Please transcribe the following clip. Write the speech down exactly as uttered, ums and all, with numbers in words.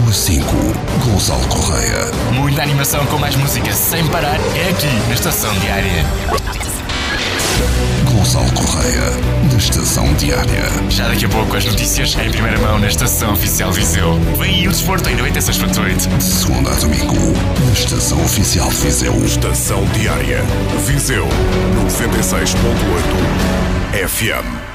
cinco, Gonçalo Correia. Muita animação com mais música sem parar é aqui na Estação Diária. Gonçalo Correia, da Estação Diária. Já daqui a pouco as notícias em primeira mão na Estação Oficial Viseu. Vem aí o desporto em noventa e seis ponto oito. De segunda a domingo, na Estação Oficial Viseu. Estação Diária. Viseu noventa e seis ponto oito F M.